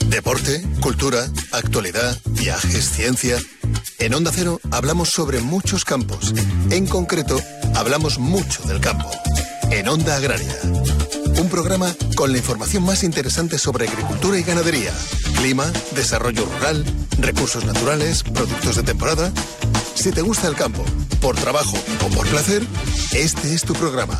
Deporte, cultura, actualidad, viajes, ciencia. En Onda Cero hablamos sobre muchos campos. En concreto, hablamos mucho del campo. En Onda Agraria. Un programa con la información más interesante sobre agricultura y ganadería, clima, desarrollo rural, recursos naturales, productos de temporada. Si te gusta el campo, por trabajo o por placer, este es tu programa.